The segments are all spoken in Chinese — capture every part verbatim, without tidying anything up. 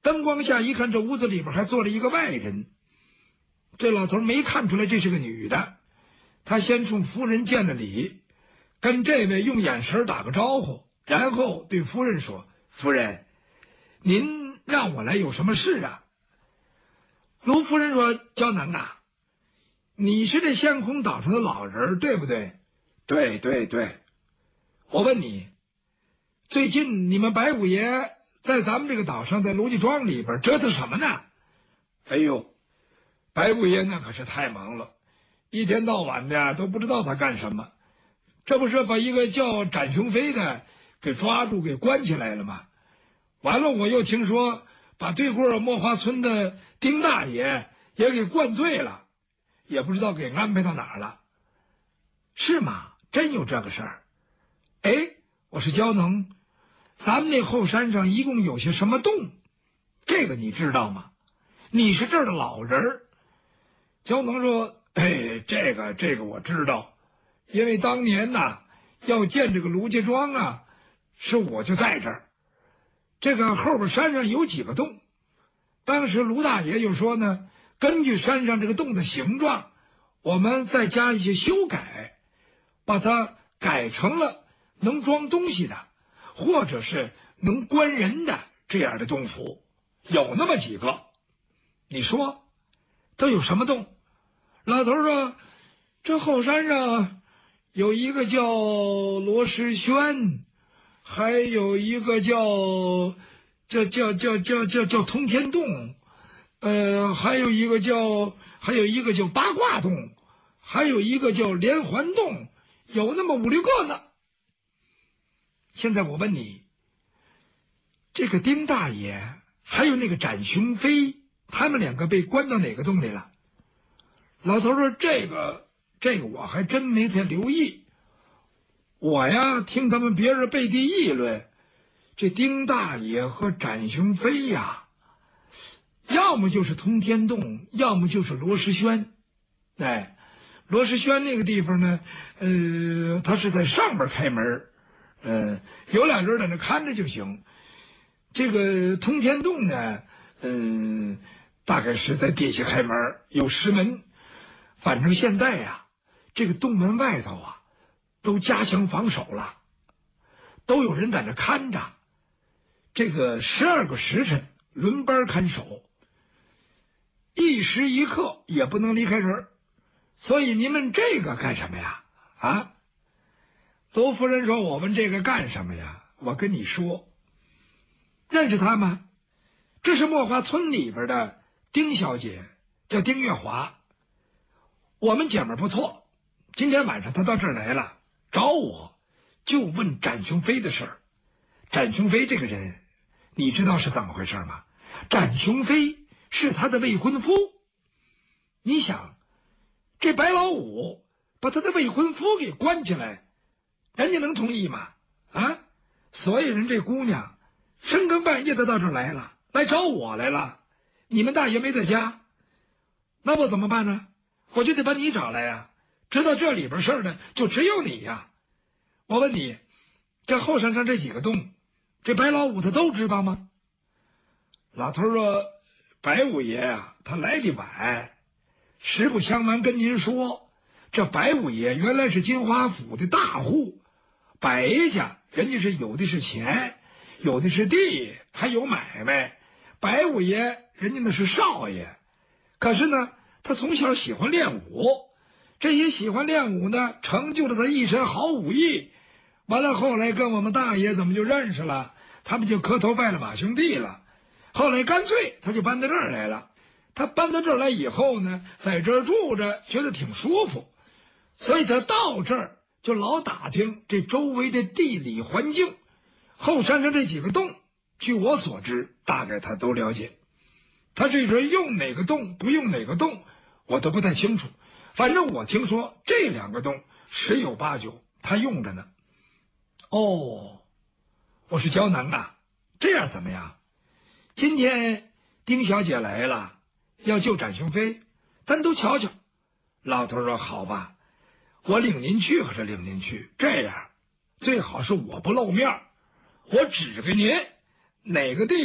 灯光下一看，这屋子里边还坐着一个外人。这老头没看出来这是个女的，他先冲夫人见了礼，跟这位用眼神打个招呼，然后对夫人说：“夫人，您让我来有什么事啊？”卢夫人说：“胶囊啊，你是这仙空岛上的老人，对不对？”“对对对。”“我问你，最近你们白五爷在咱们这个岛上，在卢家庄里边折腾什么呢？”“哎呦，白五爷那可是太忙了，一天到晚的都不知道他干什么。这不是把一个叫展雄飞的给抓住，给关起来了吗？完了，我又听说把对过墨花村的丁大爷也给灌醉了，也不知道给安排到哪儿了。”“是吗？真有这个事儿？”“哎，我是焦能，咱们那后山上一共有些什么洞？这个你知道吗？你是这儿的老人儿。”焦能说：“哎，这个这个我知道，因为当年呐要建这个卢家庄啊，是我就在这儿。这个后边山上有几个洞，当时卢大爷又说呢，根据山上这个洞的形状，我们再加一些修改，把它改成了能装东西的，或者是能关人的这样的洞府，有那么几个。你说都有什么洞？”老头说：“这后山上有一个叫罗石轩，还有一个叫叫叫叫叫叫叫通天洞，呃，还有一个叫还有一个叫八卦洞，还有一个叫连环洞，有那么五六个呢。现在我问你，这个丁大爷还有那个展雄飞，他们两个被关到哪个洞里了？”老头说：“这个这个我还真没太留意，我呀听他们别人背地议论，这丁大爷和展雄飞呀，要么就是通天洞，要么就是罗石轩。哎，罗石轩那个地方呢，呃，他是在上边开门，呃，有俩人在那看着就行。这个通天洞呢，嗯、呃，大概是在地下开门，有石门。反正现在呀，这个洞门外头啊，都加强防守了，都有人在那看着。这个十二个时辰轮班看守，一时一刻也不能离开人。所以您问这个干什么呀？啊？”罗夫人说：“我问这个干什么呀？我跟你说，认识他吗？这是墨花村里边的丁小姐，叫丁月华。我们姐们不错，今天晚上她到这儿来了，找我就问展雄飞的事儿。展雄飞这个人，你知道是怎么回事吗？展雄飞是他的未婚夫。你想，这白老五把他的未婚夫给关起来，人家能同意吗？啊！所以人这姑娘深更半夜的到这儿来了，来找我来了。你们大爷没在家，那我怎么办呢？我就得把你找来呀！知道这里边事儿的就只有你呀！我问你，这后山上这几个洞，这白老五他都知道吗？”老头说：“白五爷啊，他来的晚。实不相瞒跟您说，这白五爷原来是金华府的大户，白家人家是有的是钱，有的是地，还有买卖。白五爷人家那是少爷，可是呢，他从小喜欢练武，这也喜欢练武呢，成就了他一身好武艺。完了后来跟我们大爷怎么就认识了，他们就磕头拜了马兄弟了。后来干脆他就搬到这儿来了。他搬到这儿来以后呢，在这儿住着觉得挺舒服，所以他到这儿就老打听这周围的地理环境。后山上这几个洞，据我所知，大概他都了解。他这时用哪个洞不用哪个洞我都不太清楚，反正我听说这两个洞十有八九他用着呢。哦，我是胶囊啊，这样怎么样？今天丁小姐来了，要救展雄飞，咱都瞧瞧。老头说：“好吧，我领您去可是领您去，这样最好是我不露面，我指给您哪个地方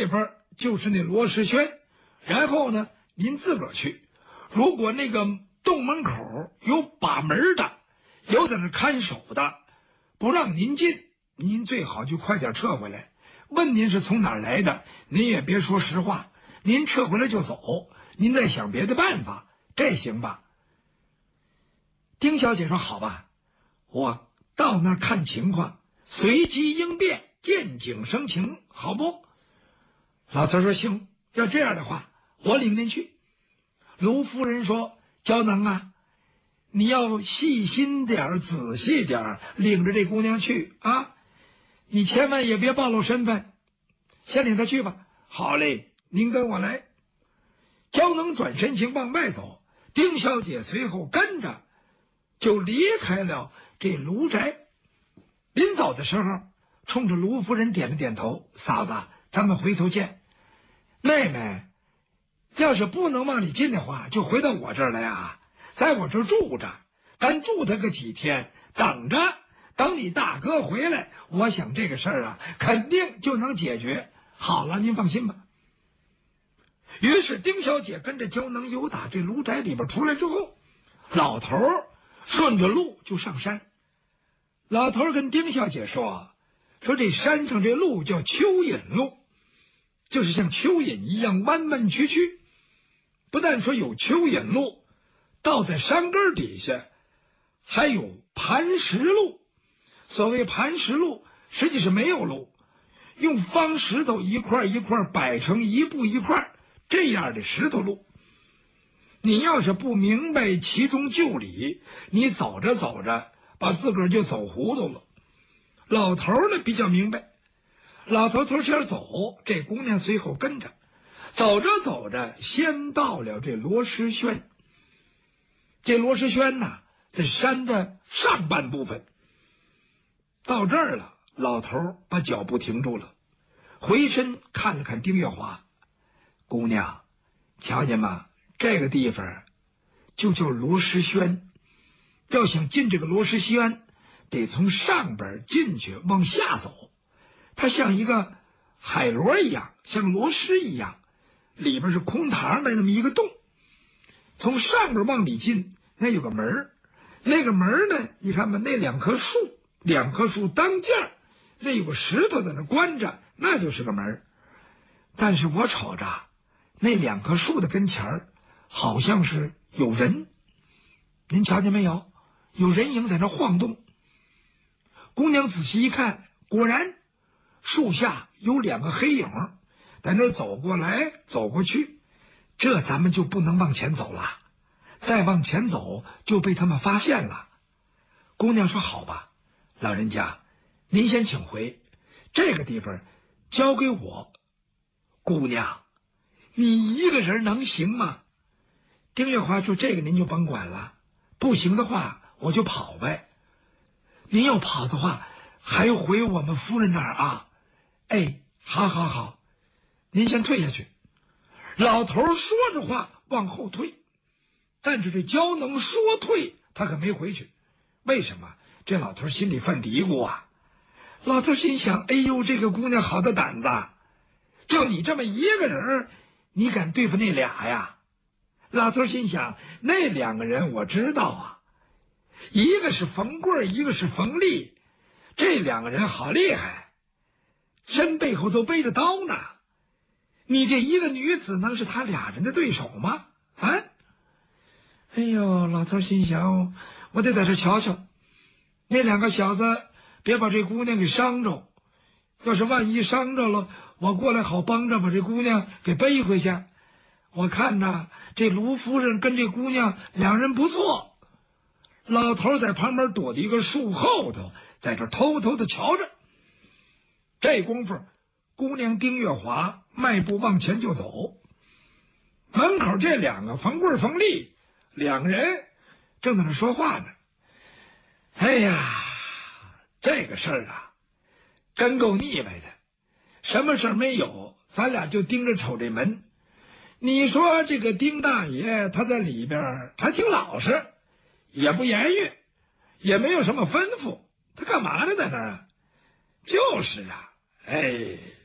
就是那罗时轩，然后呢，您自个儿去。如果那个洞门口有把门的，有在那看守的，不让您进，您最好就快点撤回来。问您是从哪儿来的，您也别说实话，您撤回来就走，您再想别的办法，这行吧？丁小姐说：“好吧，我到那儿看情况，随机应变，见景生情，好不？”老头说：“行，要这样的话，我领您去。”卢夫人说：“胶囊啊，你要细心点，仔细点，领着这姑娘去啊！你千万也别暴露身份，先领她去吧。”“好嘞，您跟我来。”胶囊转身行往外走，丁小姐随后跟着，就离开了这卢宅。临走的时候，冲着卢夫人点了点头：“嫂子，咱们回头见。妹妹，要是不能往里进的话，就回到我这儿来啊，在我这儿住着，咱住他个几天，等着，等你大哥回来，我想这个事儿啊，肯定就能解决。好了，您放心吧。”于是丁小姐跟着胶能由打这卢宅里边出来之后，老头顺着路就上山。老头跟丁小姐说：“说这山上这路叫蚯蚓路，就是像蚯蚓一样弯弯曲曲。不但说有蚯蚓路，倒在山根底下还有磐石路。所谓磐石路，实际是没有路，用方石头一块一块摆成一步一块这样的石头路。你要是不明白其中就理，你走着走着把自个儿就走糊涂了。”老头呢比较明白，老头头前走，这姑娘随后跟着，走着走着，先到了这罗时轩。这罗时轩呢，在山的上半部分。到这儿了，老头把脚步停住了，回身看了看丁月华：“姑娘，瞧见吗？这个地方就叫罗时轩。要想进这个罗时轩，得从上边进去往下走，它像一个海螺一样，像螺蛳一样，里边是空堂的那么一个洞。从上边往里进，那有个门儿，那个门儿呢，你看吧，那两棵树，两棵树当间儿，那有个石头在那关着，那就是个门儿。但是我瞅着那两棵树的跟前儿，好像是有人，您瞧见没有？有人影在那晃动。姑娘仔细一看，果然树下有两个黑影在那走过来走过去。这咱们就不能往前走了，再往前走就被他们发现了。姑娘说：“好吧，老人家，您先请回，这个地方交给我。”“姑娘，你一个人能行吗？”丁月华说：“这个您就甭管了，不行的话我就跑呗。您要跑的话，还回我们夫人那儿啊。”“哎，好好好，您先退下去。”老头说着话往后退，但是这焦能说退，他可没回去。为什么？这老头心里犯嘀咕啊。老头心想：“哎呦，这个姑娘好大胆子，就你这么一个人，你敢对付那俩呀？”老头心想：“那两个人我知道啊，一个是冯贵，一个是冯丽，这两个人好厉害，身背后都背着刀呢。你这一个女子能是他俩人的对手吗？啊！”哎呦，老头心想，我得在这瞧瞧，那两个小子别把这姑娘给伤着，要是万一伤着了，我过来好帮着把这姑娘给背回去。我看着这卢夫人跟这姑娘两人不错。老头在旁边躲在一个树后头，在这偷偷的瞧着。这功夫，姑娘丁月华迈步往前就走。门口这两个冯贵冯丽两个人正在那说话呢。哎呀，这个事儿啊，真够腻歪的。什么事儿没有，咱俩就盯着瞅这门。你说这个丁大爷他在里边，他挺老实，也不言语，也没有什么吩咐，他干嘛呢在那儿啊？就是啊，哎。